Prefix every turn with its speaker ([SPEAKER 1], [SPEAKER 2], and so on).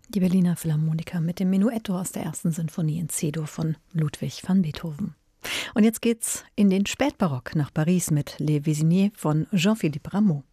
[SPEAKER 1] Die Berliner Philharmoniker mit dem Menuetto aus der ersten Sinfonie in C-Dur von Ludwig van Beethoven. Und jetzt geht's in den Spätbarock nach Paris mit Les Véziniers von Jean-Philippe Rameau.